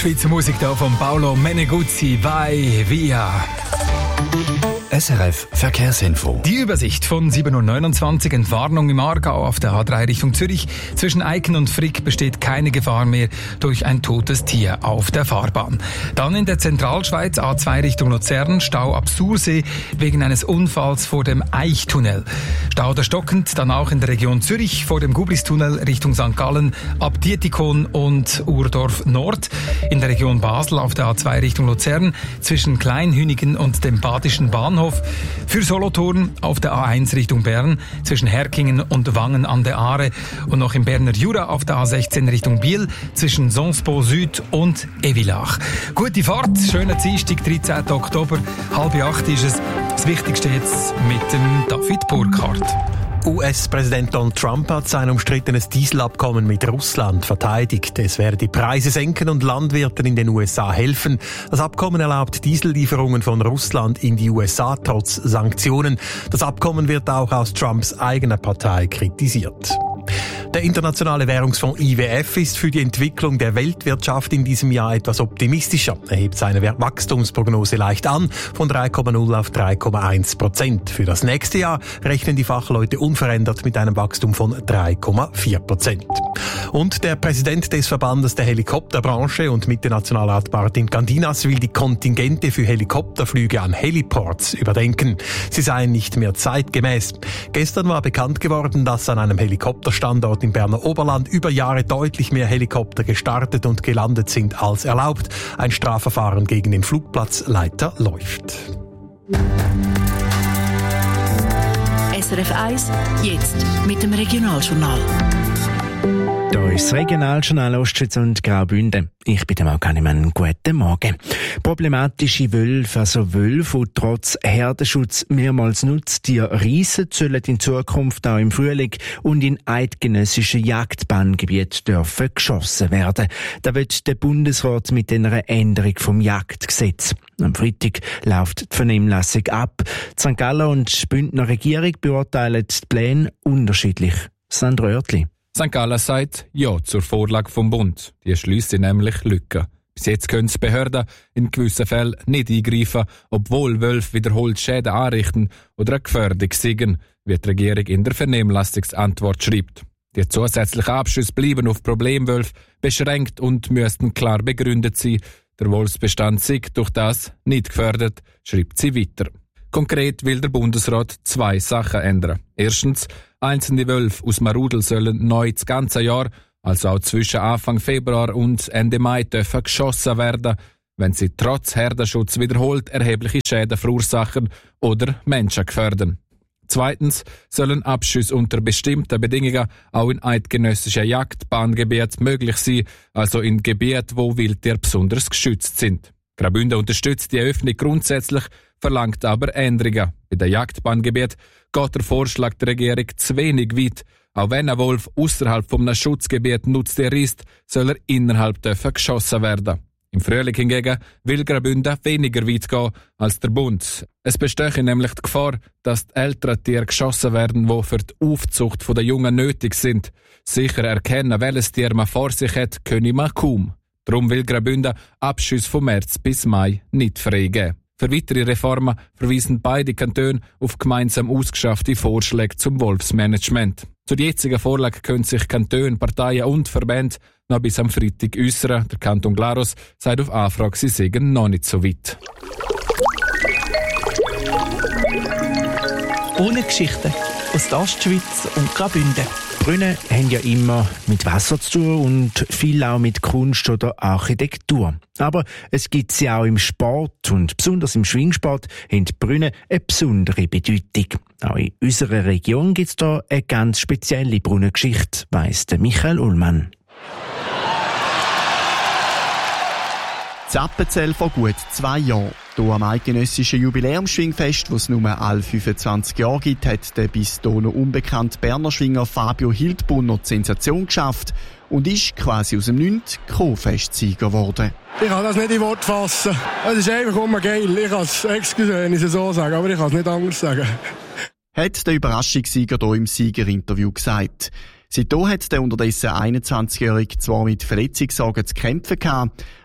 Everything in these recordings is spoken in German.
Schweizer Musik da von Paolo Meneguzzi, Vai Via. SRF Verkehrsinfo. Die Übersicht von 7.29 Uhr. Entwarnung im Aargau auf der A3 Richtung Zürich. Zwischen Eiken und Frick besteht keine Gefahr mehr durch ein totes Tier auf der Fahrbahn. Dann in der Zentralschweiz A2 Richtung Luzern. Stau ab Sursee wegen eines Unfalls vor dem Eichtunnel. Stau der stockend, dann auch in der Region Zürich vor dem Gublistunnel Richtung St. Gallen ab Dietikon und Urdorf Nord. In der Region Basel auf der A2 Richtung Luzern zwischen Kleinhünigen und dem Badischen Bahnhof. Für Solothurn auf der A1 Richtung Bern zwischen Herkingen und Wangen an der Aare und noch im Berner Jura auf der A16 Richtung Biel zwischen Sonspo Süd und Evilach. Gute Fahrt, schöner Dienstag, 13. Oktober, 7:30 ist es. Das Wichtigste jetzt mit dem David Burkhardt. US-Präsident Donald Trump hat sein umstrittenes Dieselabkommen mit Russland verteidigt. Es werde die Preise senken und Landwirten in den USA helfen. Das Abkommen erlaubt Diesellieferungen von Russland in die USA trotz Sanktionen. Das Abkommen wird auch aus Trumps eigener Partei kritisiert. Der Internationale Währungsfonds IWF ist für die Entwicklung der Weltwirtschaft in diesem Jahr etwas optimistischer. Er hebt seine Wachstumsprognose leicht an, von 3,0 auf 3,1%. Für das nächste Jahr rechnen die Fachleute unverändert mit einem Wachstum von 3,4%. Und der Präsident des Verbandes der Helikopterbranche und Mitte-Nationalrat Martin Candinas will die Kontingente für Helikopterflüge an Heliports überdenken. Sie seien nicht mehr zeitgemäß. Gestern war bekannt geworden, dass an einem Helikopterstandort im Berner Oberland über Jahre deutlich mehr Helikopter gestartet und gelandet sind als erlaubt. Ein Strafverfahren gegen den Flugplatzleiter läuft. SRF 1, jetzt mit dem Regionaljournal. Hier ist das Regionaljournal Ostschweiz und Graubünden. Ich bin Marc Hannemann. Guten Morgen. Problematische Wölfe, also Wölfe, die trotz Herdenschutz mehrmals Nutztiere reissen, sollen in Zukunft auch im Frühling und in eidgenössischen Jagdbanngebieten dürfen geschossen werden. Da wird der Bundesrat mit einer Änderung vom Jagdgesetz. Am Freitag läuft die Vernehmlassung ab. Die St. Galler und die Bündner Regierung beurteilen die Pläne unterschiedlich. Sandro Oertli. St. Gallen sagt Ja zur Vorlage vom Bund. Die schliessen nämlich Lücken. Bis jetzt können die Behörden in gewissen Fällen nicht eingreifen, obwohl Wölfe wiederholt Schäden anrichten oder eine Gefährdung sind, wie die Regierung in der Vernehmlassungsantwort schreibt. Die zusätzlichen Abschüsse bleiben auf Problemwölfe beschränkt und müssten klar begründet sein. Der Wolfsbestand sei durch das nicht gefördert, schreibt sie weiter. Konkret will der Bundesrat 2 Sachen ändern. Erstens, einzelne Wölfe aus dem Rudel sollen neu das ganze Jahr, also auch zwischen Anfang Februar und Ende Mai, dürfen geschossen werden, wenn sie trotz Herdenschutz wiederholt erhebliche Schäden verursachen oder Menschen gefährden. Zweitens sollen Abschüsse unter bestimmten Bedingungen auch in eidgenössischen Jagdbahngebieten möglich sein, also in Gebieten, wo Wildtiere besonders geschützt sind. Graubünden unterstützt die Öffnung grundsätzlich, verlangt aber Änderungen. Bei den Jagdbahngebieten geht der Vorschlag der Regierung zu wenig weit. Auch wenn ein Wolf außerhalb von einem Schutzgebiet Nutztier ist, soll er innerhalb dürfen geschossen werden. Im Frühling hingegen will Graubünden weniger weit gehen als der Bund. Es bestehe nämlich die Gefahr, dass die älteren Tiere geschossen werden, die für die Aufzucht der Jungen nötig sind. Sicher erkennen, welches Tier man vor sich hat, könne man kaum. Darum will Graubünden Abschüsse von März bis Mai nicht freigeben. Für weitere Reformen verweisen beide Kantone auf gemeinsam ausgeschaffte Vorschläge zum Wolfsmanagement. Zur jetzigen Vorlage können sich Kantone, Parteien und Verbände noch bis am Freitag äußern. Der Kanton Glarus sagt auf Anfrage, sie seien noch nicht so weit. Ohne Geschichten aus der Ostschweiz und Graubünden. Brunnen haben ja immer mit Wasser zu tun und viel auch mit Kunst oder Architektur. Aber es gibt sie auch im Sport und besonders im Schwingsport haben die Brunnen eine besondere Bedeutung. Auch in unserer Region gibt es da eine ganz spezielle Brunnengeschichte, weiss der Michael Ullmann. Das Appenzell vor gut 2 Jahren. Hier am eidgenössischen Jubiläumsschwingfest, das es nur alle 25 Jahre gibt, hat der bis dahin noch unbekannte Berner Schwinger Fabio Hildbrunner die Sensation geschafft und ist quasi aus dem Nichts Co-Festsieger geworden. Ich kann das nicht in Worte fassen. Es ist einfach immer geil. Ich kann es, excuse, wenn ich es so sage, aber ich kann es nicht anders sagen. Hat der Überraschungssieger hier im Siegerinterview gesagt. Seitdem hat der unterdessen 21-Jährige zwar mit Verletzungssorgen zu kämpfen gehabt,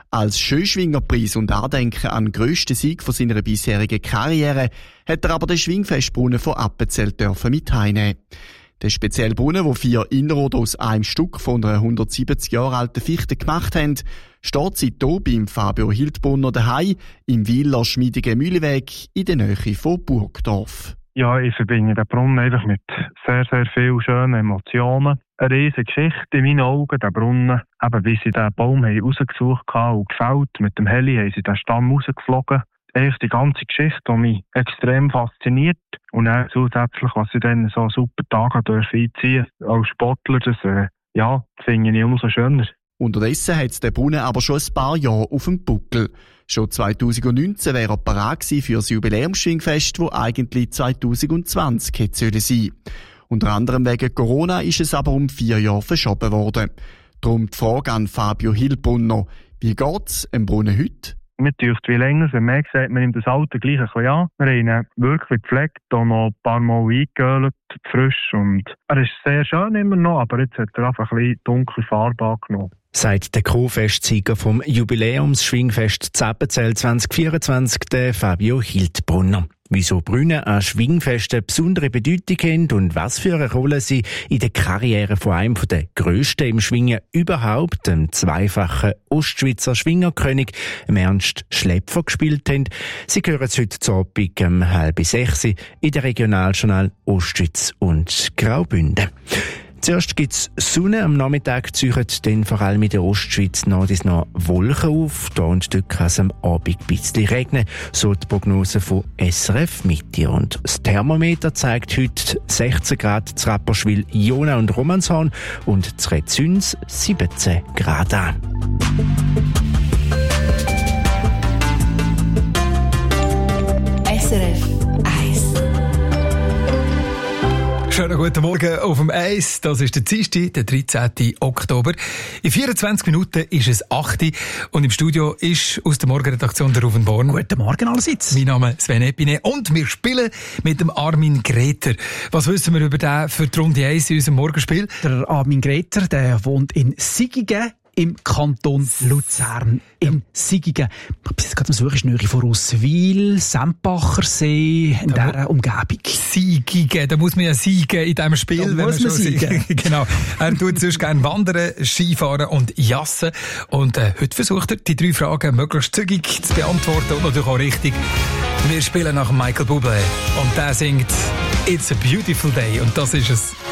Als Schönschwingerpreis und Andenken an den grössten Sieg von seiner bisherigen Karriere hat er aber den Schwingfestbrunnen von Appenzell dürfen mit heimnehmen. Der spezielle Brunnen, wo 4 Innerrhoden aus einem Stück von einer 170 Jahre alten Fichte gemacht haben, steht seitdem beim Fabio Hildbrunner daheim im Wieler schmiedigen Mühleweg in der Nähe von Burgdorf. Ja, ich verbinde den Brunnen einfach mit sehr, sehr vielen schönen Emotionen. Eine riesige Geschichte in meinen Augen, der Brunnen. Eben, wie sie den Baum rausgesucht haben und gefällt. Mit dem Heli haben sie den Stamm rausgeflogen. Eigentlich die ganze Geschichte, die mich extrem fasziniert. Und dann zusätzlich, was sie dann so super Tage einziehen dürfen als Sportler, das finde ich umso schöner. Unterdessen hat der Brunnen aber schon ein paar Jahre auf dem Buckel. Schon 2019 wäre er parat gewesen für das Jubiläumsschwingfest, das eigentlich 2020 hätte sein sollen. Unter anderem wegen Corona ist es aber um 4 Jahre verschoben worden. Darum die Frage an Fabio Hildbrunner: Wie geht's dem Brunnen heute? Mir dürfte wie länger, wenn man sagt, man nimmt das Alter gleich ein bisschen an. Wir haben ihn wirklich gepflegt, auch noch ein paar Mal eingeölt, frisch. Und er ist sehr schön immer noch, aber jetzt hat er einfach ein bisschen dunkle Farbe angenommen. Sagt der Co-Festsieger vom Jubiläumsschwingfest Appenzell 2024, der Fabio Hildbrunner. Wieso Brunnen an Schwingfesten besondere Bedeutung haben und was für eine Rolle sie in der Karriere von einem der grössten im Schwingen überhaupt, dem zweifachen Ostschweizer Schwingerkönig, Ernst Schläpfer, gespielt haben, Sie hören es heute Abend um 5:30 in der Regionaljournal Ostschweiz und Graubünden. Zuerst gibt es Sonne, am Nachmittag ziehen dann vor allem in der Ostschweiz noch Wolken auf. Da und dort kann es am Abend ein bisschen regnen, so die Prognose von SRF Mitte. Und das Thermometer zeigt heute 16 Grad zu Rapperswil, Jona und Romanshorn und zu Rezüns 17 Grad an. SRF 1. Schönen guten Morgen auf dem Eis. Das ist der Dienstag, der 13. Oktober. In 24 Minuten ist es 8 Uhr und im Studio ist aus der Morgenredaktion der Ruven Born. Guten Morgen allerseits. Mein Name ist Sven Epine und wir spielen mit dem Armin Greta. Was wissen wir über den für die Runde 1 in unserem Morgenspiel? Der Armin Greta, der wohnt in Sigigen im Kanton Luzern. In Sigigen. Ich bin jetzt gerade am Suchen, Nähe von Rosswil, Sempacher See, in dieser Umgebung. Sigigen, da muss man ja siegen in diesem Spiel. Da muss man siegen. Genau. Er tut sonst gerne wandern, Skifahren und jassen. Und heute versucht er, die 3 Fragen möglichst zügig zu beantworten und natürlich auch richtig. Wir spielen nach Michael Bublé und der singt «It's a Beautiful Day» und das ist es.